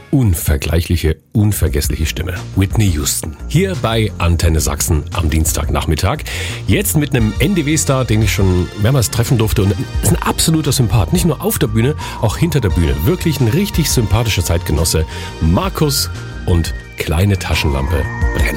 unvergleichliche, unvergessliche Stimme. Whitney Houston. Hier bei Antenne Sachsen am Dienstagnachmittag. Jetzt mit einem NDW-Star, den ich schon mehrmals treffen durfte. Und ist ein absoluter Sympath. Nicht nur auf der Bühne, auch hinter der Bühne. Wirklich ein richtig sympathischer Zeitgenosse. Markus und Kleine Taschenlampe brennen.